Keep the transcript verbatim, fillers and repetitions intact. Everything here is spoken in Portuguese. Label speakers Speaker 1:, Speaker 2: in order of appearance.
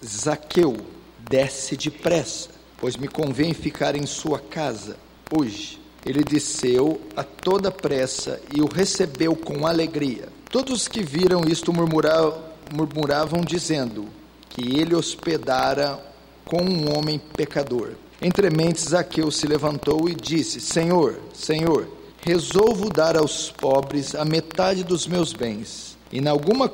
Speaker 1: Zaqueu, desce depressa, pois me convém ficar em sua casa hoje. Ele desceu a toda pressa e o recebeu com alegria. Todos que viram isto murmuravam, murmuravam dizendo que ele hospedara com um homem pecador. Entre mentes, Zaqueu se levantou e disse: Senhor, Senhor, resolvo dar aos pobres a metade dos meus bens, e em alguma